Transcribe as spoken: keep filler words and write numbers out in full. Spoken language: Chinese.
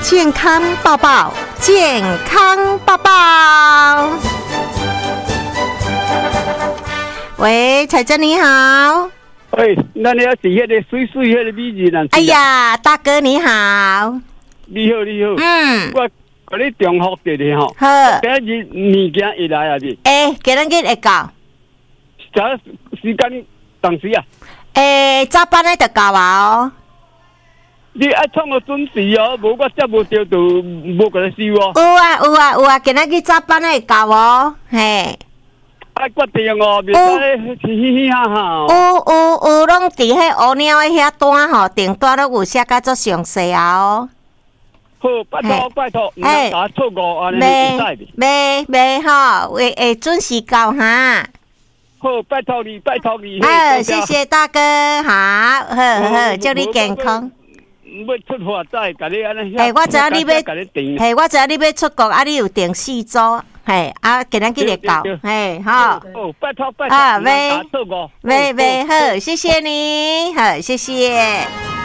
健康报报，健康报报。喂，彩珍你好。 喂，那你要是那个水水那个美人啊？ 哎呀，大哥你好。 你好，你好。 嗯。 我给你重复一下吼。 好。 今日物件会来啊？你？ 诶，今日日会到。 啥时间？当时啊？ 诶，早班咧就到啊哦。 你爱创个准时哦，无我接无到就无给你收哦。 有啊有啊有啊，今日去早班咧会到哦，嘿。 爱决定哦，袂使嘻嘻哈哈。 有有有，拢伫迄乌鸟诶遐单吼，订单都有写甲足详细啊哦。 好，拜托拜托，唔能打错误安尼会使的。 袂袂吼，会会准时到哈。 好，拜托你，拜托你。 好，谢谢大哥，好，好好，祝你健康。 要出发再甲你安尼。 嘿，我知影你要，嘿，我知影你要出国，啊，你有订四组，嘿，啊，今日记得到，嘿，好。 哦，拜托拜托， 啊， 袂打错误。 袂袂好，谢谢你，好，谢谢。